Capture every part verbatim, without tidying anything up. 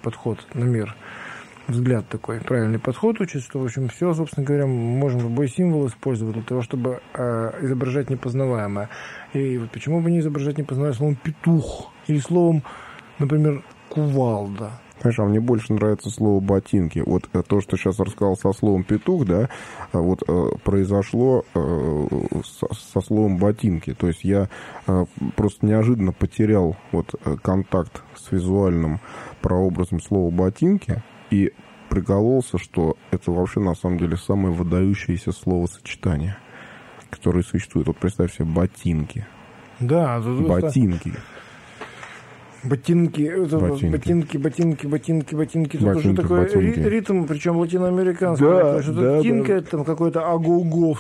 подход на мир, взгляд такой, правильный подход учит, что, в общем, все, собственно говоря, мы можем любой символ использовать для того, чтобы э, изображать непознаваемое. И вот почему бы не изображать непознаваемое словом «петух» или словом, например, «кувалда». Знаешь, а мне больше нравится слово «ботинки». Вот то, что сейчас рассказал со словом «петух», да, вот э, произошло э, со, со словом «ботинки». То есть я э, просто неожиданно потерял вот контакт с визуальным прообразом слова «ботинки» и прикололся, что это вообще на самом деле самое выдающееся словосочетание, которое существует. Вот представь себе «ботинки». Да, ботинки. Ботинки, ботинки, ботинки, ботинки, ботинки, ботинки. Тут уже такой ботинки. Ритм, причем латиноамериканский. Да, что-то да, тинкает, да. Там какой-то агу-гу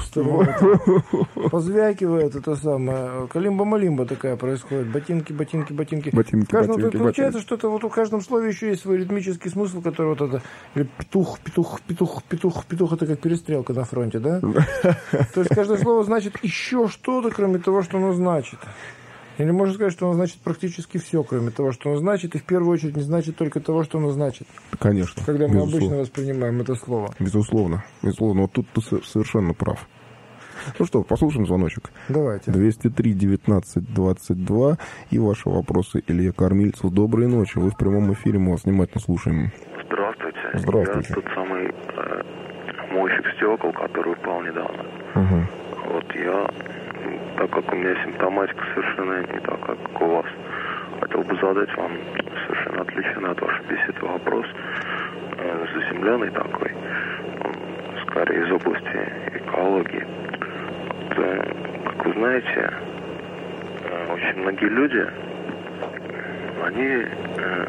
позвякивает это самое. Калимба-малимба такая происходит. Ботинки, ботинки, ботинки. Ботинки, каждом, ботинки, получается, ботинки. что это вот у каждом слове еще есть свой ритмический смысл, который вот это петух, петух, петух, петух, петух, это как перестрелка на фронте, да? То есть каждое слово значит еще что-то, кроме того, что оно значит. Или можно сказать, что оно значит практически все, кроме того, что оно значит, и в первую очередь не значит только того, что оно значит. Конечно. Когда мы безусловно. обычно воспринимаем это слово. Безусловно. Безусловно. Вот тут ты совершенно прав. Ну что, послушаем звоночек. Давайте. двести три девятнадцать двадцать два и ваши вопросы. Илья Кормильцев. Доброй ночи. Вы в прямом эфире, мы вас внимательно слушаем. Здравствуйте. Здравствуйте. Я тот самый э, мойщик стекол, который упал недавно. Угу. Вот я... Так как у меня симптоматика совершенно не так, как у вас, хотел бы задать вам совершенно отличный от вашей беседы вопрос, э, заземленный такой, он скорее из области экологии. Вот, э, как вы знаете, э, очень многие люди, они э,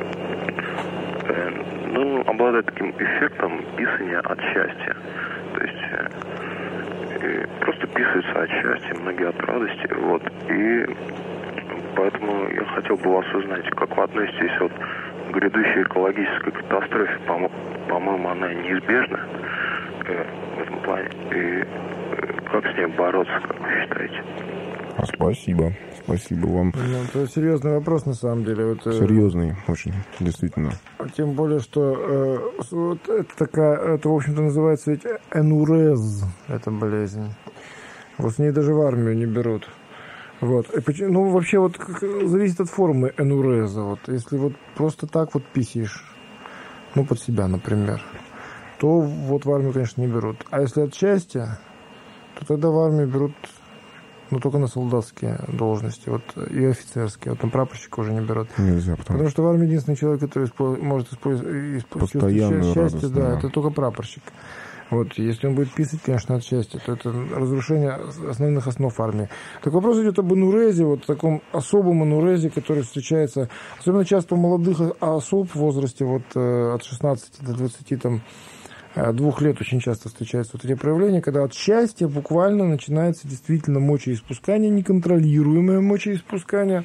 э, ну, обладают таким эффектом писания от счастья. То есть... Э, И просто писаются от счастья, многие от радости, вот, и поэтому я хотел бы вас узнать, как вы относитесь вот к грядущей экологической катастрофе, по- по-моему, она неизбежна э, в этом плане, и э, как с ней бороться, как вы считаете? Спасибо, спасибо вам. Ну, это серьезный вопрос, на самом деле. Вот, серьезный, очень, действительно. Тем более, что э, вот это такая, это, в общем-то, называется ведь энурез, эта болезнь. Вот с ней даже в армию не берут. Вот. И, ну, вообще, вот как, зависит от формы энуреза. Вот. Если вот просто так вот писаешь, ну, под себя, например, то вот в армию, конечно, не берут. А если от счастья, то тогда в армию берут... Ну, только на солдатские должности, вот, и офицерские. Вот на прапорщика уже не берут. Нельзя, потому, потому что в армии единственный человек, который использ... может использовать счастье, радость, да, да, это только прапорщик. Вот, если он будет писать, конечно, от счастья, то это разрушение основных основ армии. Так вопрос идет об энурезе, вот таком особом энурезе, который встречается, особенно часто у молодых особ в возрасте вот, от шестнадцати до двадцати там, двух лет очень часто встречаются вот эти проявления, когда от счастья буквально начинается действительно мочеиспускание, неконтролируемое мочеиспускание.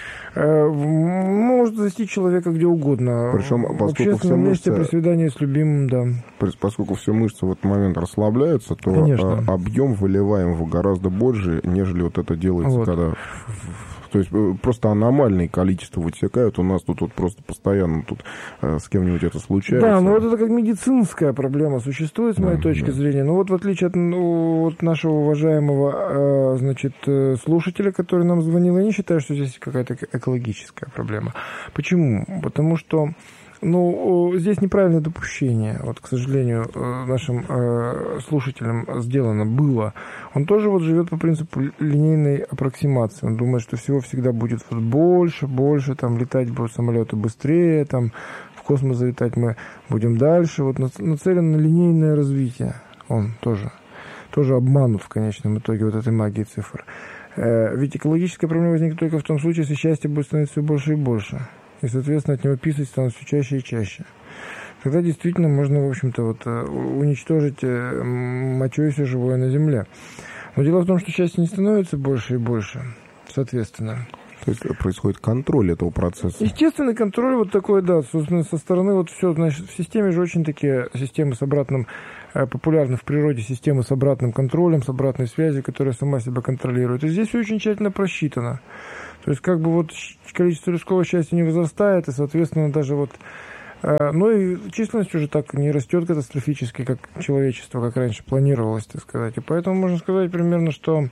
Может достичь человека где угодно. Причем, в общественном месте, при свидании с любимым, да. Поскольку все мышцы в этот момент расслабляются, то Конечно. объем выливаемого гораздо больше, нежели вот это делается, вот. когда... То есть просто аномальное количество вытекают. У нас тут вот просто постоянно тут э, с кем-нибудь это случается. Да, но вот это как медицинская проблема существует, с моей да, точки да. зрения. Но вот в отличие от, ну, от нашего уважаемого э, значит, слушателя, который нам звонил, я не считаю, что здесь какая-то экологическая проблема. Почему? Потому что ну, здесь неправильное допущение, вот, к сожалению, нашим э, слушателям сделано было. Он тоже вот живет по принципу линейной аппроксимации. Он думает, что всего всегда будет вот больше, больше, там, летать будут самолеты быстрее, там, в космос залетать мы будем дальше. Вот нацелен на линейное развитие. Он тоже, тоже обманут в конечном итоге вот этой магией цифр. Э, ведь экологическая проблема возникнет только в том случае, если счастье будет становиться все больше и больше. И, соответственно, от него писать становится все чаще и чаще. Тогда действительно можно, в общем-то, вот, уничтожить мочой все живое на Земле. Но дело в том, что счастье не становится больше и больше, соответственно. То есть происходит контроль этого процесса. Естественный контроль вот такой, да, собственно, со стороны вот все, значит, в системе же очень такие системы с обратным, популярны в природе системы с обратным контролем, с обратной связью, которая сама себя контролирует. И здесь все очень тщательно просчитано. То есть, как бы вот количество людского счастья не возрастает, и, соответственно, даже вот Ну и численность уже так не растет катастрофически, как человечество, как раньше планировалось, так сказать. И поэтому можно сказать примерно, что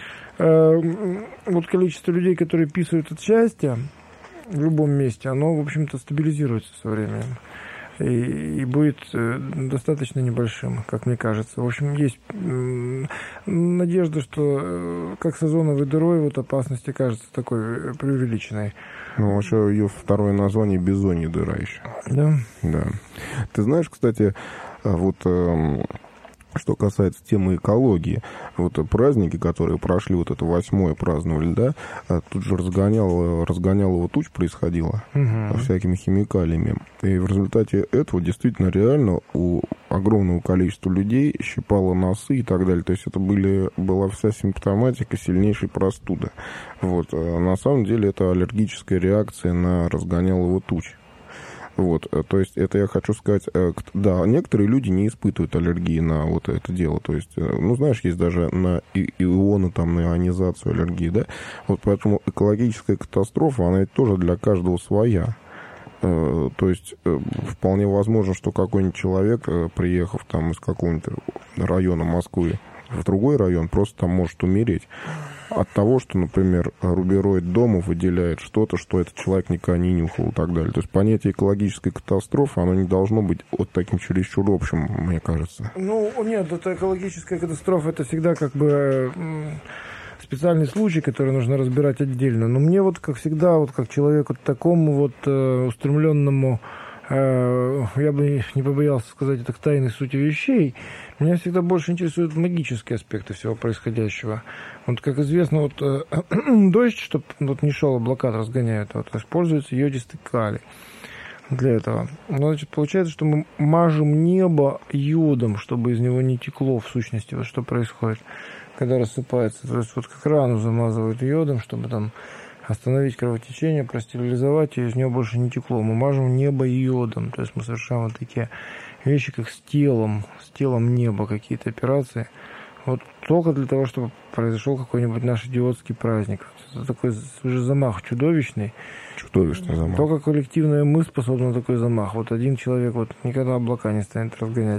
э, вот количество людей, которые писают от счастья в любом месте, оно, в общем-то, стабилизируется со временем. И, и будет э, достаточно небольшим, как мне кажется. В общем, есть э, надежда, что э, как с озоновой дырой вот опасности кажется такой преувеличенной. Ну, вообще, ее второе название — бизонья дыра еще. Да? Да. Ты знаешь, кстати, вот э, что касается темы экологии, вот праздники, которые прошли, вот это восьмое праздновали, да, тут же разгоняло, разгоняло туч происходило угу. всякими химикалиями. И в результате этого действительно реально у огромного количества людей щипало носы и так далее. То есть это были, была вся симптоматика сильнейшей простуды. Вот. А на самом деле это аллергическая реакция на разгонялово туч. Вот, то есть это я хочу сказать, да, некоторые люди не испытывают аллергии на вот это дело, то есть, ну, знаешь, есть даже на ионы, там, на ионизацию аллергии, да, вот поэтому экологическая катастрофа, она тоже для каждого своя. То есть вполне возможно, что какой-нибудь человек, приехав там из какого-нибудь района Москвы в другой район, просто там может умереть от того, что, например, рубероид дома выделяет что-то, что этот человек никогда не нюхал и так далее. То есть понятие экологической катастрофы, оно не должно быть вот таким чересчур общим, мне кажется. Ну, нет, это экологическая катастрофа, это всегда как бы специальный случай, который нужно разбирать отдельно. Но мне вот, как всегда, вот как человеку такому вот э, устремленному, э, я бы не побоялся сказать это к тайной сути вещей, меня всегда больше интересуют магические аспекты всего происходящего. Вот, как известно, вот э, дождь, чтобы вот не шел, облака разгоняют, вот, используется йодистый калий для этого. Ну, значит, получается, что мы мажем небо йодом, чтобы из него не текло, в сущности, вот что происходит, когда рассыпается. То есть вот как рану замазывают йодом, чтобы там остановить кровотечение, простерилизовать, и из него больше не текло. Мы мажем небо йодом, то есть мы совершаем вот такие вещи, как с телом, с телом неба какие-то операции. Вот только для того, чтобы произошел какой-нибудь наш идиотский праздник. Это такой уже замах чудовищный. Чудовищный замах. Только коллективная мы способна на такой замах. Вот один человек вот никогда облака не станет разгонять.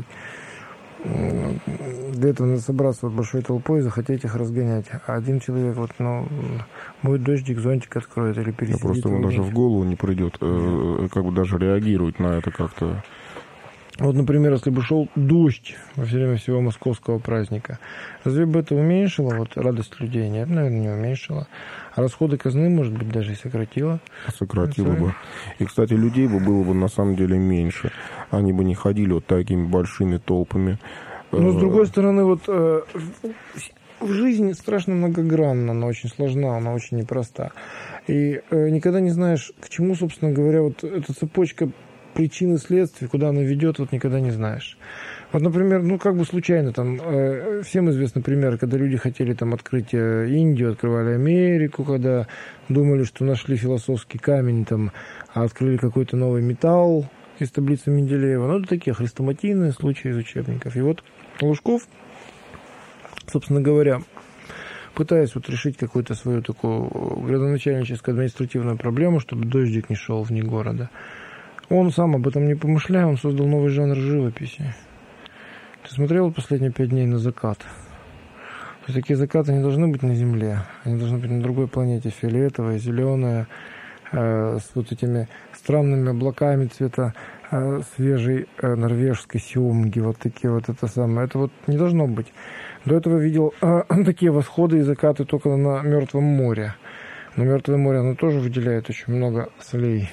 Для этого надо собраться вот большой толпой и захотеть их разгонять. А один человек вот, ну, будет дождик, зонтик откроет или пересидит. Да просто ему даже в голову не придет, э, как бы даже реагировать на это как-то. Вот, например, если бы шел дождь во время всего московского праздника, разве бы это уменьшило вот радость людей? Нет, наверное, не уменьшило. А расходы казны, может быть, даже и сократило. Сократило бы. И, кстати, людей бы было бы на самом деле меньше. Они бы не ходили вот такими большими толпами. Но, с другой стороны, вот э, в жизни страшно многогранна, она очень сложна, она очень непроста. И э, никогда не знаешь, к чему, собственно говоря, вот эта цепочка причин и следствий, куда она ведет, вот никогда не знаешь. Вот, например, ну, как бы случайно, там, э, всем известны примеры, когда люди хотели там открыть э, Индию, открывали Америку, когда думали, что нашли философский камень, там, а открыли какой-то новый металл из таблицы Менделеева. Ну, это такие хрестоматийные случаи из учебников. И вот Лужков, собственно говоря, пытаясь вот решить какую-то свою такую градоначальническую административную проблему, чтобы дождик не шел вне города, он сам об этом не помышляя, он создал новый жанр живописи. Ты смотрел последние пять дней на закат? То есть такие закаты не должны быть на Земле, они должны быть на другой планете, фиолетовая, зеленая, э, с вот этими странными облаками цвета э, свежей э, норвежской сёмги, вот такие вот это самое. Это вот не должно быть. До этого видел э, такие восходы и закаты только на Мертвом море. Но Мертвое море, оно тоже выделяет очень много солей.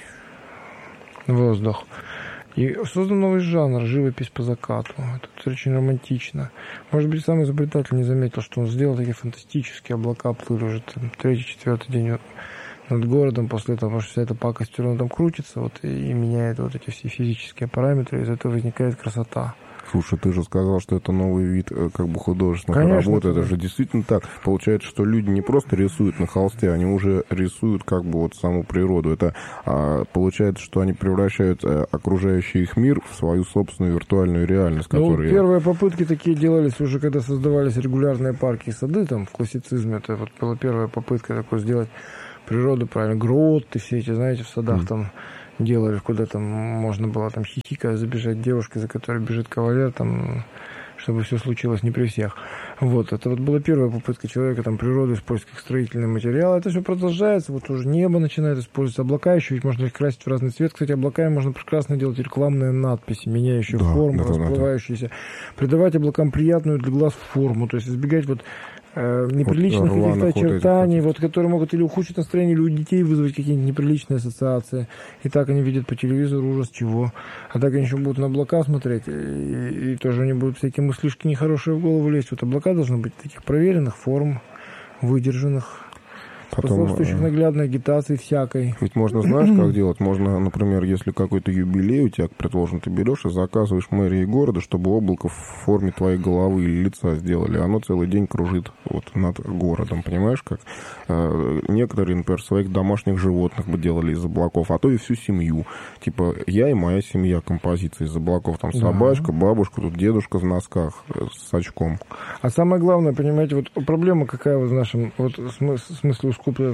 Воздух. И создан новый жанр, живопись по закату. Это очень романтично. Может быть, сам изобретатель не заметил, что он сделал такие фантастические облака, плыли уже там, третий, четвертый день над городом после того, что вся эта пакость все равно там крутится вот, и, и меняет вот эти все физические параметры, из этого возникает красота. Слушай, ты же сказал, что это новый вид как бы художественной Конечно, работы. Это да. же действительно так. Получается, что люди не просто рисуют на холсте, они уже рисуют как бы вот саму природу. Это а, получается, что они превращают а, окружающий их мир в свою собственную виртуальную реальность. Ну, которая... первые попытки такие делались уже, когда создавались регулярные парки и сады, там, в классицизме. Это вот была первая попытка такой сделать природу, правильно, гроты все эти, знаете, в садах mm. там делали, куда там можно было там хихикая забежать девушке, за которой бежит кавалер, там, чтобы все случилось не при всех. Вот, это вот была первая попытка человека там природы в поисках строительного материала. Это все продолжается, вот уже небо начинает использоваться, облака еще, ведь можно их красить в разный цвет. Кстати, облаками можно прекрасно делать рекламные надписи, меняющие да, форму, да, расплывающиеся, да, да. Придавать облакам приятную для глаз форму, то есть избегать вот э, неприличных вот, каких-то очертаний, вот, которые могут или ухудшить настроение, или у детей вызвать какие-нибудь неприличные ассоциации. И так они видят по телевизору ужас чего. А так они еще будут на облака смотреть, и, и тоже они будут всякие мыслишки нехорошие в голову лезть. Вот облака должны быть таких проверенных форм, выдержанных, способствующих наглядной агитации всякой. Ведь можно, знаешь, как делать? Можно, например, если какой-то юбилей у тебя, предположим, ты берешь и заказываешь мэрии города, чтобы облако в форме твоей головы или лица сделали. Оно целый день кружит вот над городом, понимаешь, как? А, некоторые, например, своих домашних животных бы делали из облаков, а то и всю семью. Типа, я и моя семья, композиция из облаков. Там собачка, да. бабушка, тут дедушка в носках с очком. А самое главное, понимаете, вот проблема какая вот в нашем, вот в смысле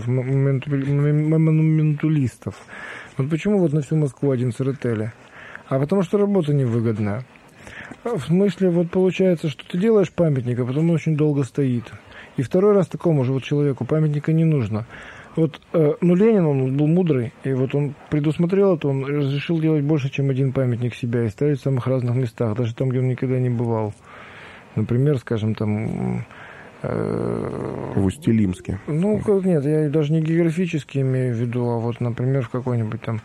монументалистов. Вот почему вот на всю Москву один Церетели? А потому что работа невыгодная. В смысле, вот получается, что ты делаешь памятник, а потом он очень долго стоит. И второй раз такому же вот человеку памятника не нужно. Вот, э, ну, Ленин, он был мудрый, и вот он предусмотрел это, он разрешил делать больше, чем один памятник себя, и ставить в самых разных местах, даже там, где он никогда не бывал. Например, скажем, там... В Усть-Илимске. Ну, как нет, я даже не географически имею в виду, а вот, например, в какой-нибудь там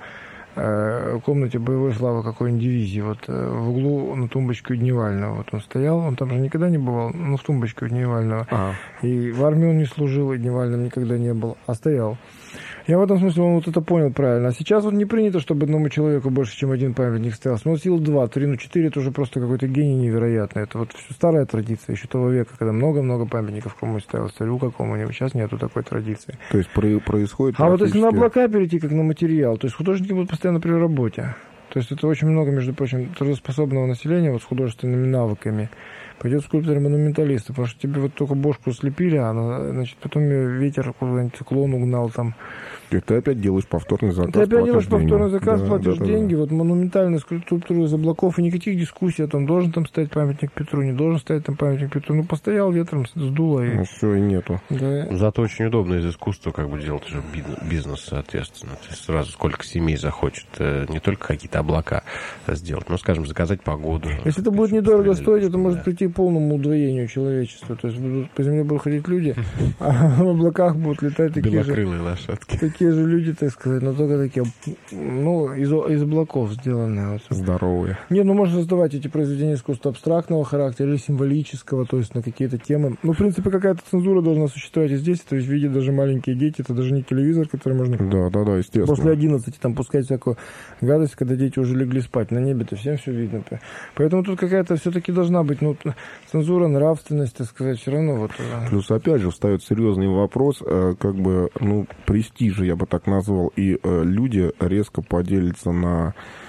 э, комнате боевой славы какой-нибудь дивизии, вот э, в углу на тумбочке у Дневального. Вот он стоял, он там же никогда не бывал, ну, в тумбочке у Дневального. А. И в армии он не служил, и Дневальным никогда не был, а стоял. Я в этом смысле он вот это понял правильно. А сейчас вот не принято, чтобы одному человеку больше, чем один памятник стоял. Ну, сил два, три, ну, четыре, это уже просто какой-то гений невероятный. Это вот старая традиция еще того века, когда много-много памятников кому ставил, царю какому-нибудь. Сейчас нету такой традиции. То есть происходит... А вот если на облака перейти, как на материал, то есть художники будут постоянно при работе. То есть это очень много, между прочим, трудоспособного населения вот с художественными навыками. Пойдет скульптор-монументалист, потому что тебе вот только бошку слепили, а она, значит, потом ветер куда-нибудь циклон угнал там. И ты опять делаешь повторный заказ, Ты опять делаешь повторный заказ, да, платишь да, деньги, да. Вот монументальная скульптура из облаков, и никаких дискуссий о том, должен там стоять памятник Петру, не должен стоять там памятник Петру. Ну, постоял ветром, сдуло. И... Ну, все, и нету. Да. Зато очень удобно из искусства как бы делать уже бизнес, соответственно. То есть сразу сколько семей захочет не только какие-то облака сделать, но, скажем, заказать погоду. Если это будет недорого стоить, это может прийти к полному удвоению человечества. То есть по земле будут ходить люди, а в облаках будут летать такие же... белокрылые лошадки. Такие же люди, так сказать, но только такие, ну, из, из облаков сделанные. Вот. Здоровые. Не, ну, можно создавать эти произведения искусства абстрактного характера или символического, то есть на какие-то темы. Ну, в принципе, какая-то цензура должна существовать и здесь, то есть видят даже маленькие дети, это даже не телевизор, который можно... Да, да, да, естественно. После одиннадцати там пускать всякую гадость, когда дети уже легли спать. На небе-то всем все видно. Поэтому тут какая-то все-таки должна быть, ну, цензура, нравственность, так сказать, все равно вот... Плюс, опять же, встает серьезный вопрос, как бы, ну, престижа, я бы так назвал, и люди резко поделятся на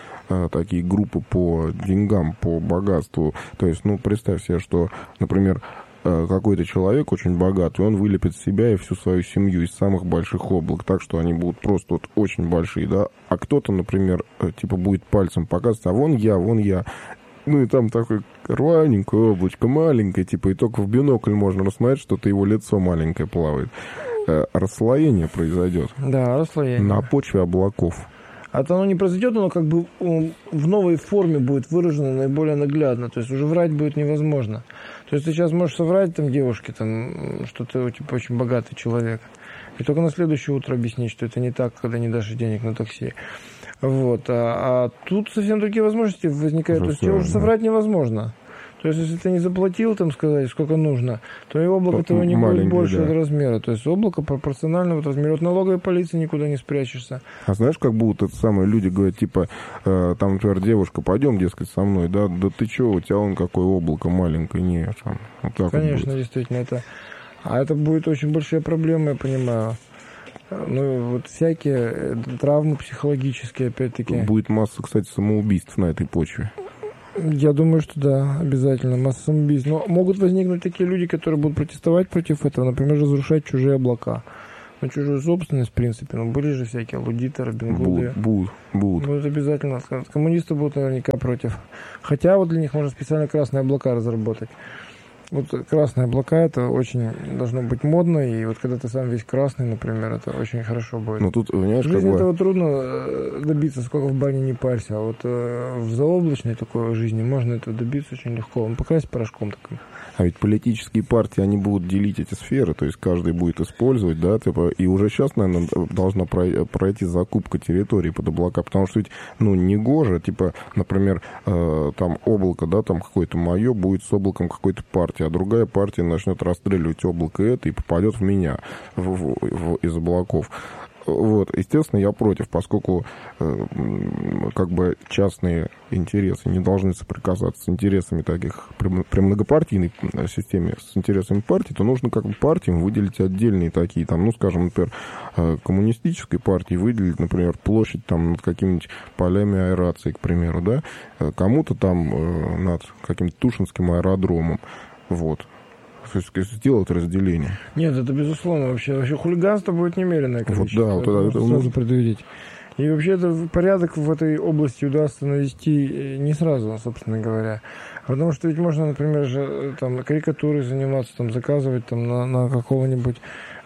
такие группы по деньгам, по богатству. То есть, ну, представь себе, что, например, какой-то человек очень богатый, он вылепит себя и всю свою семью из самых больших облак, так что они будут просто вот очень большие, да. А кто-то, например, типа будет пальцем показывать, а вон я, вон я. Ну и там такое ровненькое облачко, маленькое, типа, и только в бинокль можно рассмотреть, что-то его лицо маленькое плавает. Расслоение произойдет. Да, расслоение. На почве облаков. А то оно не произойдет, оно как бы в новой форме будет выражено наиболее наглядно. То есть уже врать будет невозможно. То есть ты сейчас можешь соврать там девушке, там, что ты типа очень богатый человек. И только на следующее утро объяснить, что это не так, когда не дашь денег на такси. Вот. А, а тут совсем другие возможности возникают. Уже то есть тебе уже соврать невозможно. То есть, если ты не заплатил, там, сказать, сколько нужно, то и облако твоего не будет больше да. размера. То есть, облако пропорционально вот размеру. От налоговой полиции никуда не спрячешься. А знаешь, как будут это самые люди говорят, типа, э, там, например, девушка, пойдем, дескать, со мной, да, да ты чё, у тебя вон какое облако маленькое, нет. Там, вот так Конечно, вот действительно, это... А это будет очень большая проблема, я понимаю. Ну, вот всякие травмы психологические, опять-таки. Будет масса, кстати, самоубийств на этой почве. Я думаю, что да, обязательно, масса самоубийств. Но могут возникнуть такие люди, которые будут протестовать против этого, например, разрушать чужие облака. на чужую собственность, в принципе. Ну, были же всякие аудиторы, бенгуды. Будут, будут, будут. Будут обязательно. Коммунисты будут наверняка против. Хотя вот для них можно специально красные облака разработать. Вот красные облака, это очень должно быть модно, и вот когда ты сам весь красный, например, это очень хорошо будет. Ну, тут, понимаешь, в жизни как бы... этого трудно добиться, сколько в бане не парься, а вот э, в заоблачной такой жизни можно этого добиться очень легко. Ну, покрасить порошком таким. А ведь политические партии, они будут делить эти сферы, то есть каждый будет использовать, да, типа, и уже сейчас, наверное, должна пройти закупка территории под облака, потому что ведь, ну, не гоже, типа, например, э, там облако, да, там какое-то мое будет с облаком какой-то партии, а другая партия начнет расстреливать облако это и попадет в меня в, в, в, из облаков. Вот, естественно, я против, поскольку э, как бы частные интересы не должны соприкасаться с интересами таких при, при многопартийной системе, с интересами партии, то нужно как бы партиям выделить отдельные такие, там, ну, скажем, например, э, коммунистической партии выделить, например, площадь там над какими-нибудь полями аэрации, к примеру, да, э, кому-то там э, над каким-то Тушинским аэродромом, вот. То есть сделать разделение. Нет, это безусловно. Вообще, вообще хулиганство будет немеренное количество. Вот, да, вот это, это сразу предупредить. И вообще это порядок в этой области удастся навести не сразу, собственно говоря. Потому что ведь можно, например, же там карикатурой заниматься, там заказывать там на, на какого-нибудь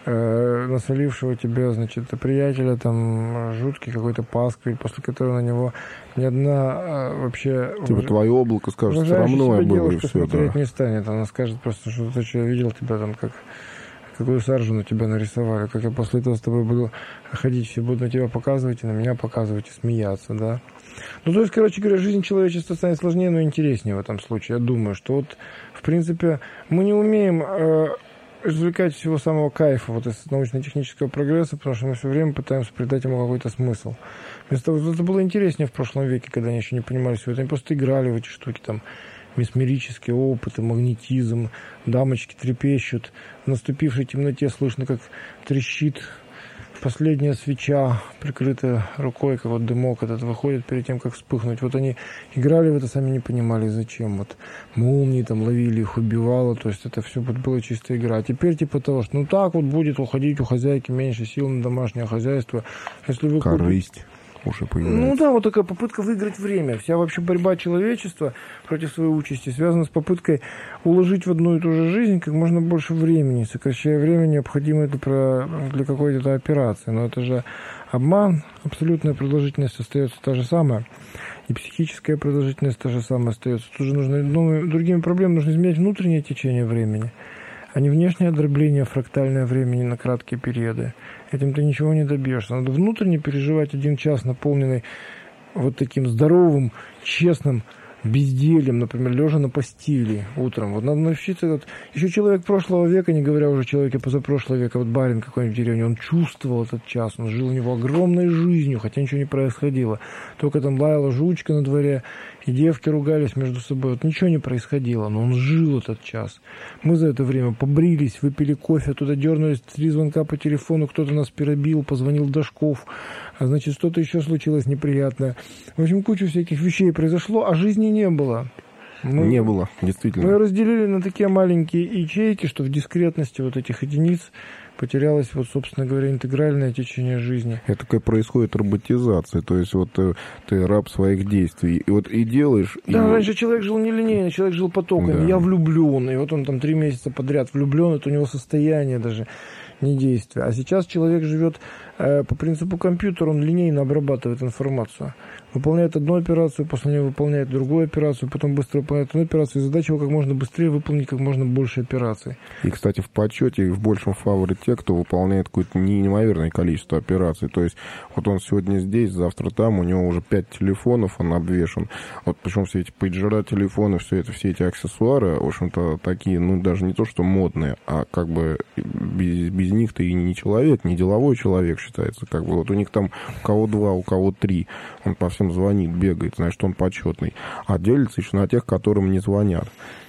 э, насолившего тебя, значит, приятеля, там жуткий какой-то пасквиль, после которого на него ни одна э, вообще... Типа уваж... твое облако скажет, срамное было и все, смотреть да. не станет. Она скажет просто, что ты что, я видел тебя там как... какую саржу на тебя нарисовали, как я после этого с тобой буду ходить, все будут на тебя показывать, и на меня показывать, и смеяться, да. Ну, то есть, короче говоря, жизнь человечества станет сложнее, но интереснее в этом случае. Я думаю, что вот, в принципе, мы не умеем э, извлекать всего самого кайфа вот из научно-технического прогресса, потому что мы все время пытаемся придать ему какой-то смысл. Вместо того, это было интереснее в прошлом веке, когда они еще не понимали всего это, они просто играли в эти штуки, там, месмерические опыты, магнетизм, дамочки трепещут, в наступившей темноте слышно, как трещит последняя свеча, прикрытая рукой, как вот дымок этот выходит перед тем, как вспыхнуть. Вот они играли в это, сами не понимали, зачем. Вот молнии там ловили, их убивало, то есть это все было чистая игра. А теперь типа того, что ну так вот будет уходить у хозяйки меньше сил на домашнее хозяйство. Если вы корысть. Уже появляется. Ну да, вот такая попытка выиграть время. Вся вообще борьба человечества против своей участи связана с попыткой уложить в одну и ту же жизнь как можно больше времени, сокращая время, необходимое для, для какой-то операции. Но это же обман, абсолютная продолжительность остается та же самая, и психическая продолжительность та же самая остается. Тут же нужно, ну, другими проблемами нужно изменять внутреннее течение времени, а не внешнее дробление фрактальное времени на краткие периоды. Этим ты ничего не добьешься. Надо внутренне переживать один час, наполненный вот таким здоровым, честным бездельем, например, лежа на постели утром. Вот надо научиться... Вот, еще человек прошлого века, не говоря уже о человеке позапрошлого века, вот барин какой-нибудь в деревне, он чувствовал этот час, он жил у него огромной жизнью, хотя ничего не происходило. Только там лаяла жучка на дворе, и девки ругались между собой. Вот ничего не происходило, но он жил этот час. Мы за это время побрились, выпили кофе, туда дернулись, три звонка по телефону, кто-то нас перебил, позвонил Дашков, а значит, что-то еще случилось неприятное. В общем, куча всяких вещей произошло, а жизни не было. Мы, не было, действительно. Мы разделили на такие маленькие ячейки, что в дискретности вот этих единиц потерялось, вот, собственно говоря, интегральное течение жизни. Это такая происходит роботизация, то есть вот ты, ты раб своих действий, и вот и делаешь... Да, и... раньше человек жил нелинейно, человек жил потоками, да. Я влюблен, и вот он там три месяца подряд влюблен, это у него состояние даже, не действие. А сейчас человек живет э, по принципу компьютера, он линейно обрабатывает информацию. Выполняет одну операцию, после нее выполняет другую операцию, потом быстро выполняет одну операцию, и задача его как можно быстрее выполнить как можно больше операций. И, кстати, в подсчете в большем фаворе те, кто выполняет какое-то неимоверное количество операций. То есть, вот он сегодня здесь, завтра там, у него уже пять телефонов, он обвешен. Вот причем все эти пейджера, телефоны, все это, все эти аксессуары, в общем-то, такие, ну, даже не то, что модные, а как бы без, без них ты и не человек, не деловой человек считается. Как бы вот у них там у кого два, у кого три, он по всем звонит, бегает, значит, он почетный. А делится еще на тех, которым не звонят.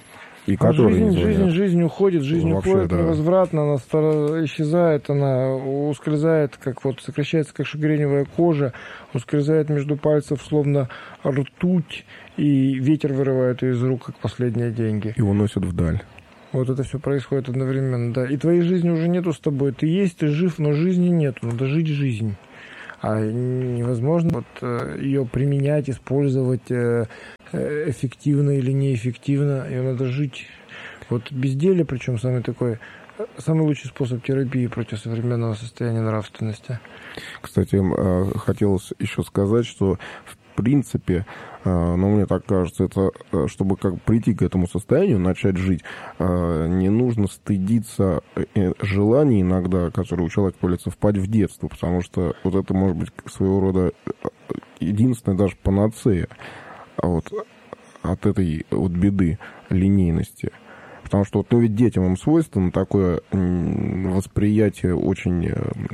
И а которые жизнь, не звонят. жизнь, жизнь уходит, жизнь Вообще, уходит да. невозвратно, она исчезает, она ускользает, как вот сокращается, как шагреневая кожа, ускользает между пальцев, словно ртуть, и ветер вырывает ее из рук, как последние деньги. И уносит вдаль. Вот это все происходит одновременно, да. И твоей жизни уже нету с тобой. Ты есть, ты жив, но жизни нету. Надо жить жизнь. А невозможно вот ее применять, использовать эффективно или неэффективно. Ее надо жить. Вот безделье, причем самый такой, самый лучший способ терапии против современного состояния нравственности. Кстати, хотелось еще сказать, что в принципе, ну, мне так кажется, это, чтобы как прийти к этому состоянию, начать жить, не нужно стыдиться желаний иногда, которые у человека появляются, впасть в детство, потому что вот это может быть своего рода единственная даже панацея вот, от этой вот беды линейности. Потому что вот, ну, ведь детям им свойственно такое восприятие очень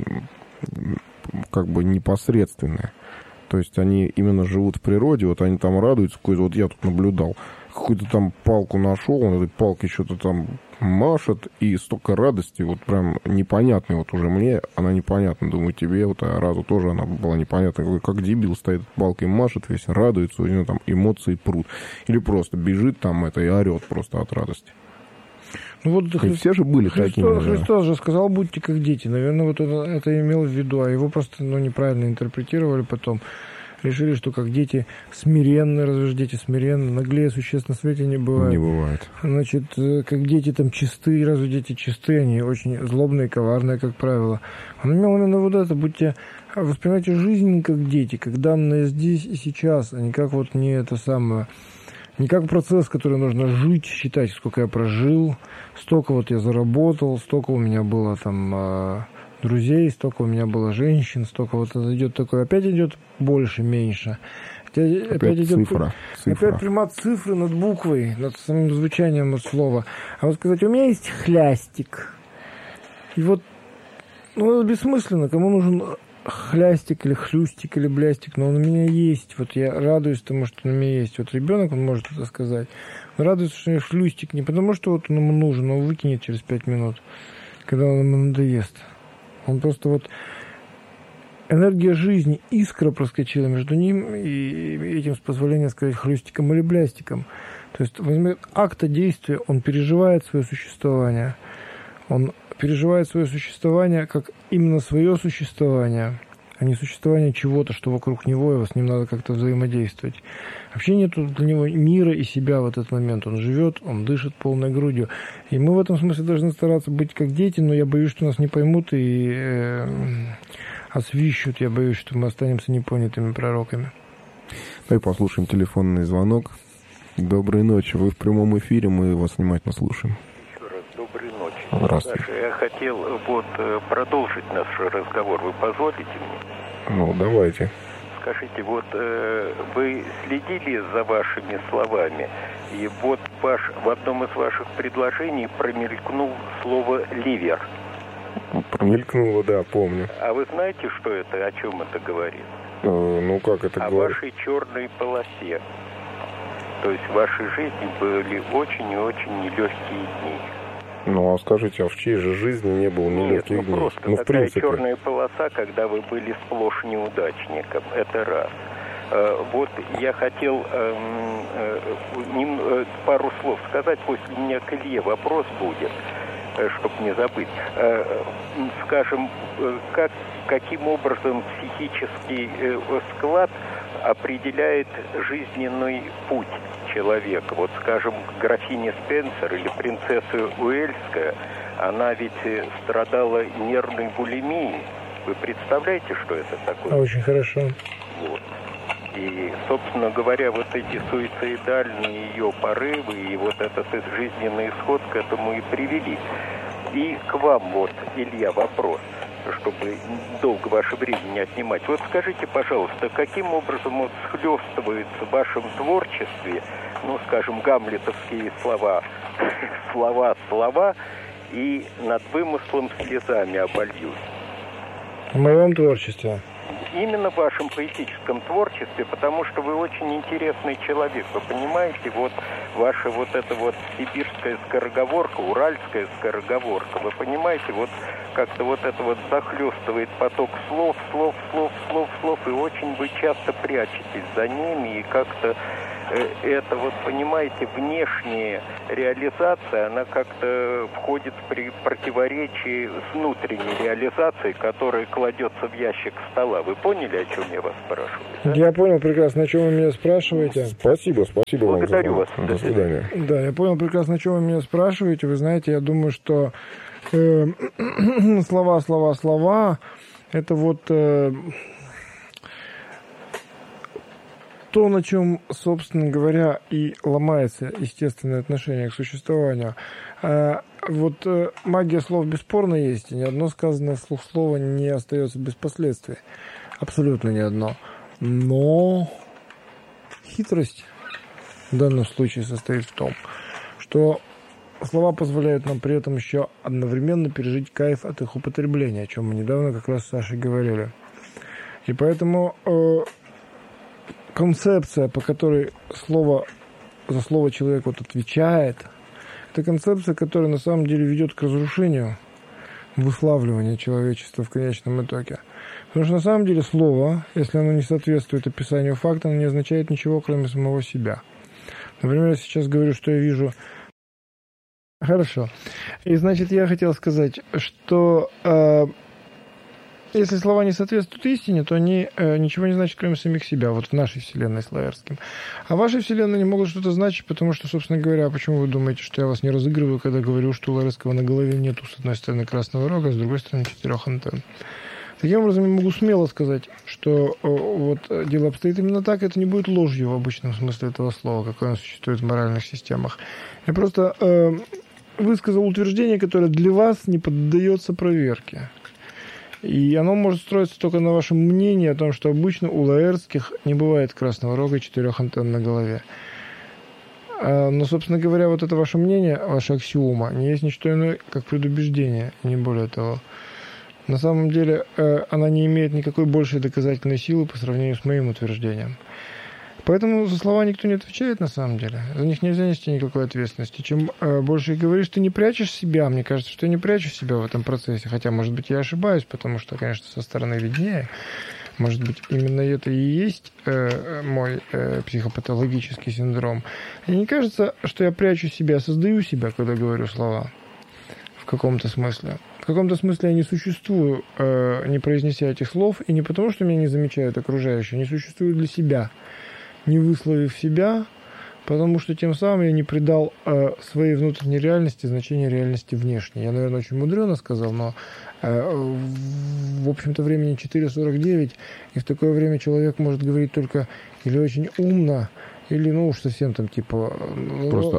как бы непосредственное. То есть они именно живут в природе, вот они там радуются, какой-то, вот я тут наблюдал, какую-то там палку нашел, он этой палкой что-то там машет, и столько радости, вот прям непонятной, вот уже мне она непонятна, думаю, тебе вот а разу тоже она была непонятна, как дебил стоит палкой машет, весь радуется, у него там эмоции прут. Или просто бежит там это и орет просто от радости. Ну, вот Хри... все же были Христос, такими. Да. Христос же сказал, будьте как дети. Наверное, вот это, это имел в виду, а его просто ну, неправильно интерпретировали потом. Решили, что как дети смиренны, разве же дети смиренны, наглее существ на свете не бывает. Не бывает. Значит, как дети там чисты, разве дети чисты, они очень злобные, коварные, как правило. Он имел именно вот это, будьте, воспринимайте жизнь как дети, как данное здесь и сейчас, а не как вот не это самое... Не как процесс, который нужно жить, считать, сколько я прожил, столько вот я заработал, столько у меня было там друзей, столько у меня было женщин, столько вот это идет такое. Опять идет больше, меньше. Опять, опять идет цифра, цифра. Опять примат цифры над буквой, над самим звучанием от слова. А вот сказать, у меня есть хлястик. И вот, ну, это бессмысленно. Кому нужен хлястик или хлюстик или блястик, но он у меня есть. Вот я радуюсь тому, что он у меня есть. Вот ребенок, он может это сказать. Он радуется, что у него хлюстик. Не потому, что вот он ему нужен, он выкинет через пять минут, когда он ему надоест. Он просто вот... Энергия жизни, искра проскочила между ним и этим, с позволения сказать, хлюстиком или блястиком. То есть возьмет акта действия, он переживает свое существование. Он переживает свое существование как именно свое существование, а не существование чего-то, что вокруг него, и с ним надо как-то взаимодействовать. Вообще нет для него мира и себя в этот момент. Он живет, он дышит полной грудью. И мы в этом смысле должны стараться быть как дети, но я боюсь, что нас не поймут и э, освищут. Я боюсь, что мы останемся непонятыми пророками. Давай послушаем телефонный звонок. Доброй ночи. Вы в прямом эфире, мы вас внимательно слушаем. Доброй ночи. Здравствуйте. Саша, я хотел вот продолжить наш разговор. Вы позволите мне? Ну, давайте. Скажите, вот э, вы следили за вашими словами, и вот ваш, в одном из ваших предложений промелькнул слово «ливер». Промелькнуло, да, помню. А вы знаете, что это, о чем это говорит? Э, ну, как это о говорит? О вашей черной полосе. То есть в вашей жизни были очень и очень нелегкие дни. Ну, а скажите, а в чьей же жизни не было нелегких Нет, ну, дней? просто Ну, в такая принципе. черная полоса, когда вы были сплошь неудачником. Это раз. Вот я хотел пару слов сказать, после меня к Илье вопрос будет, чтобы не забыть. Скажем, как, каким образом психический склад определяет жизненный путь человека. Вот, скажем, графиня Спенсер или принцесса Уэльская, она ведь страдала нервной булимией. Вы представляете, что это такое? Очень хорошо. Вот. И, собственно говоря, вот эти суицидальные ее порывы и вот этот жизненный исход к этому и привели. И к вам вот, Илья, вопрос, чтобы долго ваше время не отнимать. Вот скажите, пожалуйста, каким образом вот схлестываются в вашем творчестве, ну, скажем, гамлетовские слова, слова, слова, и над вымыслом слезами обольюсь? В моем творчестве? Именно в вашем поэтическом творчестве, потому что вы очень интересный человек. Вы понимаете, вот ваша вот эта вот сибирская скороговорка, уральская скороговорка, вы понимаете, вот как-то вот это вот захлестывает поток слов, слов, слов, слов, слов, и очень вы часто прячетесь за ними и как-то это, вот понимаете, внешняя реализация, она как-то входит в противоречие с внутренней реализацией, которая кладется в ящик стола. Вы поняли, о чем я вас спрашиваю? Да? Я понял прекрасно, о чем вы меня спрашиваете. Спасибо, спасибо вам. Благодарю вас. До свидания. Да, я понял прекрасно, о чем вы меня спрашиваете. Вы знаете, я думаю, что э, слова, слова, слова, это вот... Э, то, на чем, собственно говоря, и ломается естественное отношение к существованию. Вот магия слов бесспорно есть, и ни одно сказанное вслух слово не остается без последствий. Абсолютно ни одно. Но хитрость в данном случае состоит в том, что слова позволяют нам при этом еще одновременно пережить кайф от их употребления, о чем мы недавно как раз с Сашей говорили. И поэтому... концепция, по которой слово за слово человек вот отвечает, это концепция, которая на самом деле ведет к разрушению, выславливанию человечества в конечном итоге. Потому что на самом деле слово, если оно не соответствует описанию факта, оно не означает ничего, кроме самого себя. Например, я сейчас говорю, что я вижу... Хорошо. И значит, я хотел сказать, что... Э, Если слова не соответствуют истине, то они э, ничего не значат, кроме самих себя, вот в нашей вселенной с Лаэртским. А в вашей вселенной не могут что-то значить, потому что, собственно говоря, почему вы думаете, что я вас не разыгрываю, когда говорю, что у Лаэртского на голове нету, с одной стороны, красного рога, а с другой стороны, четырех антенн. Таким образом, я могу смело сказать, что э, вот дело обстоит именно так, это не будет ложью в обычном смысле этого слова, какое оно существует в моральных системах. Я просто э, высказал утверждение, которое для вас не поддается проверке. И оно может строиться только на вашем мнении о том, что обычно у Лаэртских не бывает красного рога и четырех антенн на голове. Но, собственно говоря, вот это ваше мнение, ваша аксиома, не есть ничто иное, как предубеждение, и не более того. На самом деле, она не имеет никакой большей доказательной силы по сравнению с моим утверждением. Поэтому за слова никто не отвечает на самом деле. За них нельзя нести никакой ответственности. Чем э, больше говоришь, ты не прячешь себя. Мне кажется, что я не прячу себя в этом процессе. Хотя, может быть, я ошибаюсь, потому что, конечно, со стороны виднее. Может быть, именно это и есть э, мой э, психопатологический синдром. И не кажется, что я прячу себя, а создаю себя, когда говорю слова. В каком-то смысле. В каком-то смысле я не существую, э, не произнеся этих слов. И не потому, что меня не замечают окружающие. Не существую для себя. Не высловив себя, потому что тем самым я не придал э, своей внутренней реальности значение реальности внешней. Я, наверное, очень мудрено сказал, но э, в общем-то времени четыре сорок девять, и в такое время человек может говорить только или очень умно, или, ну, уж совсем там, типа... Просто...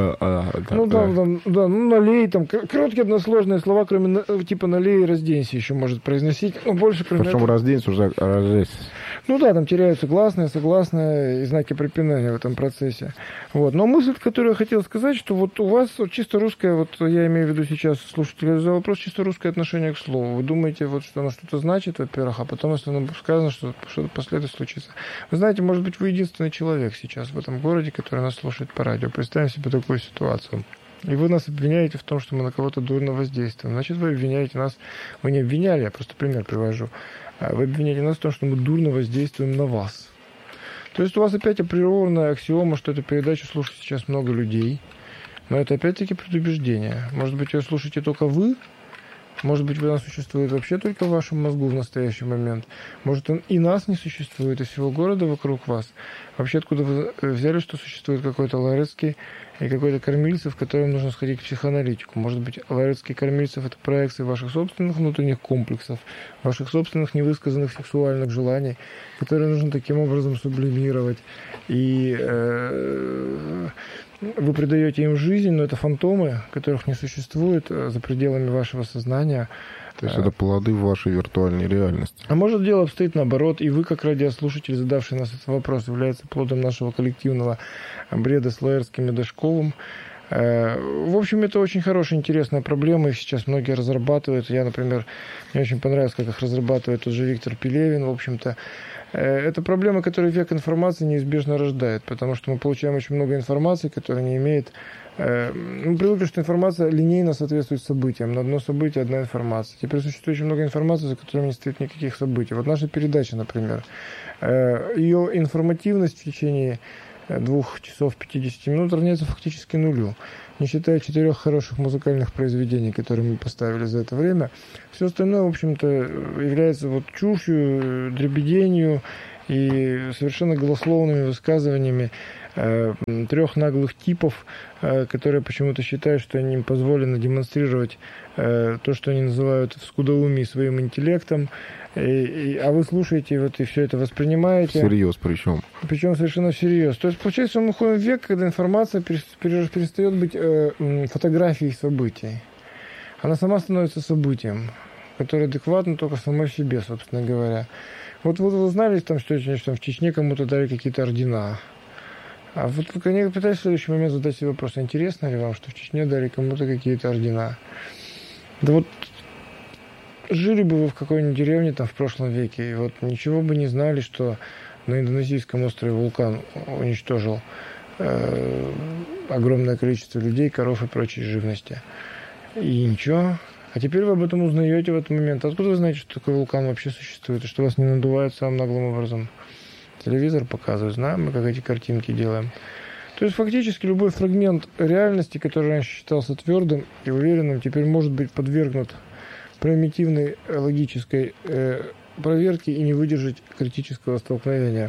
Ну, да, да, да, ну, налей, там, короткие односложные слова, кроме, типа, налей и разденься еще может произносить, ну, больше, кроме... Причем разденься уже, разденься. Ну, да, там теряются гласные, согласные и знаки препинания в этом процессе. Вот. Но мысль, которую я хотел сказать, что вот у вас вот чисто русское, вот я имею в виду сейчас, слушатель задал вопрос, чисто русское отношение к слову. Вы думаете, вот, что оно что-то значит, во-первых, а потом, если оно сказано, что что-то последует случится. Вы знаете, может быть, вы единственный человек сейчас в этом городе, который нас слушает по радио. Представим себе такую ситуацию. И вы нас обвиняете в том, что мы на кого-то дурно воздействуем. Значит, вы обвиняете нас... Вы не обвиняли, я просто пример привожу. Вы обвиняете нас в том, что мы дурно воздействуем на вас. То есть у вас опять априорная аксиома, что эту передачу слушает сейчас много людей. Но это опять-таки предубеждение. Может быть, ее слушаете только вы? Может быть, она существует вообще только в вашем мозгу в настоящий момент. Может, он и нас не существует, и всего города вокруг вас. Вообще, откуда вы взяли, что существует какой-то Лаэртский и какой-то Кормильцев, которым нужно сходить к психоаналитику? Может быть, Лаэртский и Кормильцев – это проекции ваших собственных внутренних комплексов, ваших собственных невысказанных сексуальных желаний, которые нужно таким образом сублимировать. И э, вы придаете им жизнь, но это фантомы, которых не существует за пределами вашего сознания. То есть это плоды вашей виртуальной реальности. А может, дело обстоит наоборот, и вы, как радиослушатель, задавший нас этот вопрос, является плодом нашего коллективного бреда с Лаэртским и Дашковым. В общем, это очень хорошая, интересная проблема, их сейчас многие разрабатывают. Я, например, мне очень понравилось, как их разрабатывает тот же Виктор Пелевин, в общем-то. Это проблема, которую век информации неизбежно рождает, потому что мы получаем очень много информации, которая не имеет... Мы привыкли, что информация линейно соответствует событиям. На одно событие одна информация. Теперь существует очень много информации, за которыми не стоит никаких событий. Вот наша передача, например, ее информативность в течение двух часов пятидесяти минут равняется фактически нулю. Не считая четырех хороших музыкальных произведений, которые мы поставили за это время, все остальное, в общем-то, является вот чушью, дребеденью и совершенно голословными высказываниями э, трех наглых типов, э, которые почему-то считают, что им позволено демонстрировать э, то, что они называют в скудоумии своим интеллектом. И, и, а вы слушаете вот, и все это воспринимаете. Всерьез причем. Причем совершенно всерьез. То есть, получается, что мы уходим в век, когда информация перестает быть э, фотографией событий. Она сама становится событием, которое адекватно только самой себе, собственно говоря. Вот, вот вы знали, там, что, что в Чечне кому-то дали какие-то ордена. А вот вы пытаетесь в следующий момент задать себе вопрос, интересно ли вам, что в Чечне дали кому-то какие-то ордена? Да вот жили бы вы в какой-нибудь деревне там в прошлом веке, и вот ничего бы не знали, что на индонезийском острове вулкан уничтожил э, огромное количество людей, коров и прочей живности. И ничего. А теперь вы об этом узнаете в этот момент. Откуда вы знаете, что такой вулкан вообще существует, и что вас не надувает самым наглым образом? Телевизор показывает, знаем мы, как эти картинки делаем. То есть фактически любой фрагмент реальности, который раньше считался твердым и уверенным, теперь может быть подвергнут примитивной логической э, проверки и не выдержать критического столкновения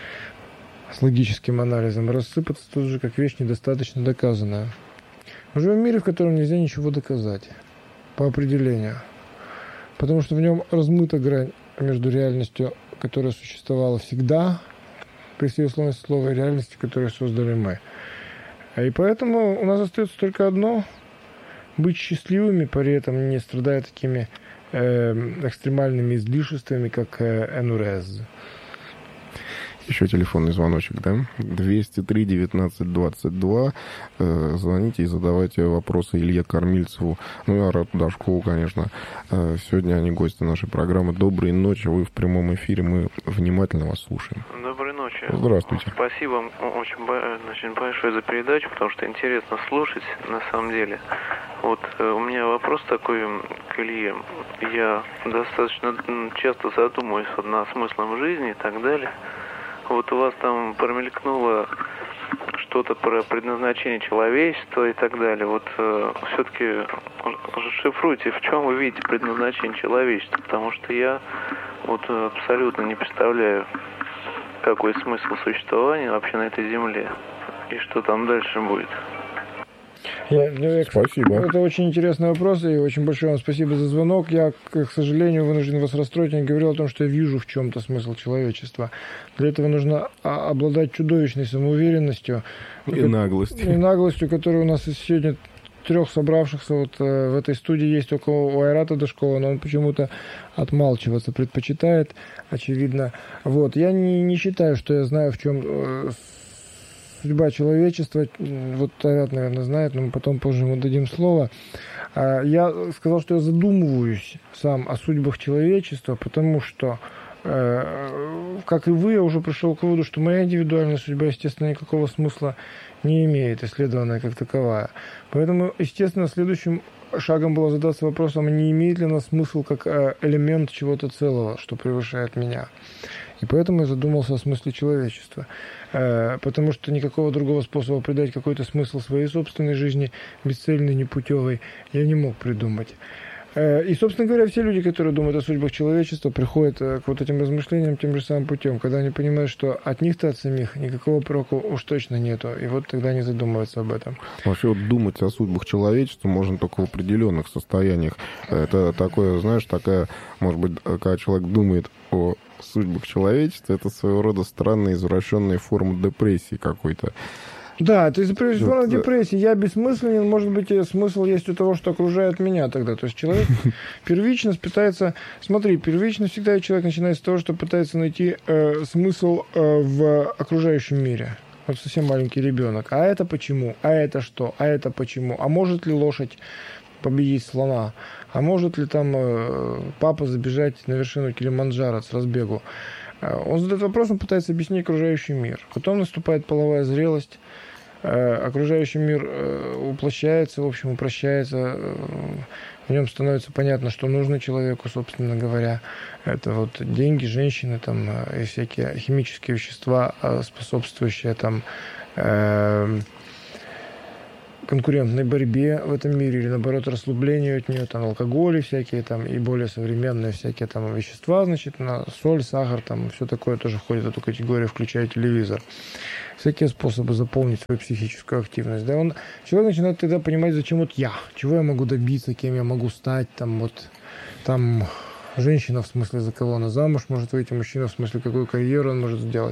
с логическим анализом, рассыпаться тут же как вещь недостаточно доказанная. Мы живем в мире, в котором нельзя ничего доказать по определению, потому что в нем размыта грань между реальностью, которая существовала всегда, при всей условности слова, и реальностью, которую создали мы. И поэтому у нас остается только одно — быть счастливыми, при этом не страдая такими э, экстремальными излишествами, как э, энурез. Еще телефонный звоночек, да? двести три девятнадцать двадцать два. Э, звоните и задавайте вопросы Илье Кормильцеву. Ну и Арату Дашкову, конечно. Э, сегодня они гости нашей программы. Доброй ночи. Вы в прямом эфире. Мы внимательно вас слушаем. Доброй ночи. Здравствуйте. Спасибо очень, очень большое за передачу, потому что интересно слушать на самом деле. Вот э, у меня вопрос такой к Илье. Я достаточно часто задумываюсь над смыслом жизни и так далее. Вот у вас там промелькнуло что-то про предназначение человечества и так далее. Вот э, все-таки расшифруйте, в чем вы видите предназначение человечества, потому что я вот абсолютно не представляю, какой смысл существования вообще на этой земле и что там дальше будет. Я, я, спасибо. Это очень интересный вопрос, и очень большое вам спасибо за звонок. Я, к сожалению, вынужден вас расстроить. Я не говорил о том, что я вижу в чем-то смысл человечества. Для этого нужно обладать чудовищной самоуверенностью. И наглостью. И наглостью, которая у нас сегодня трех собравшихся вот в этой студии есть только у Айрата Дашкова, но он почему-то отмалчиваться предпочитает, очевидно. Вот. Я не, не считаю, что я знаю, в чем судьба человечества. Вот Айрат, наверное, знает, но мы потом позже ему дадим слово. Я сказал, что я задумываюсь сам о судьбах человечества, потому что, как и вы, я уже пришел к выводу, что моя индивидуальная судьба, естественно, никакого смысла не имеет, исследованная как таковая. Поэтому, естественно, следующим шагом было задаться вопросом, не имеет ли она смысл как элемент чего-то целого, что превышает меня. И поэтому я задумался о смысле человечества. Потому что никакого другого способа придать какой-то смысл своей собственной жизни, бесцельной, непутевой, я не мог придумать. И, собственно говоря, все люди, которые думают о судьбах человечества, приходят к вот этим размышлениям тем же самым путем, когда они понимают, что от них-то, от самих, никакого проку уж точно нету. И вот тогда они задумываются об этом. Вообще вот думать о судьбах человечества можно только в определенных состояниях. Это такое, знаешь, такая, может быть, когда человек думает о судьбах человечества, это своего рода странная извращенная форма депрессии какой-то. Да, это из-за преждевременной депрессии. Я бессмысленен, может быть, смысл есть у того, что окружает меня тогда. То есть человек первично пытается... Смотри, первично всегда человек начинает с того, что пытается найти э, смысл э, в окружающем мире. Вот совсем маленький ребенок. А это почему? А это что? А это почему? А может ли лошадь победить слона? А может ли там э, папа забежать на вершину Килиманджаро с разбегу? Он задает вопрос, он пытается объяснить окружающий мир. Потом наступает половая зрелость, окружающий мир уплощается, в общем, упрощается, В нем становится понятно, что нужно человеку, собственно говоря. Это вот деньги, женщины там, и всякие химические вещества, способствующие там, э, конкурентной борьбе в этом мире, или наоборот расслаблению от нее, там алкоголь всякие там, и более современные всякие там вещества, значит, на соль, сахар, там все такое тоже входит в эту категорию, включая телевизор. Всякие способы заполнить свою психическую активность. Да, он, человек начинает тогда понимать, зачем вот я, чего я могу добиться, кем я могу стать, там вот, там женщина, в смысле, за кого она замуж может выйти, мужчина, в смысле, какую карьеру он может сделать.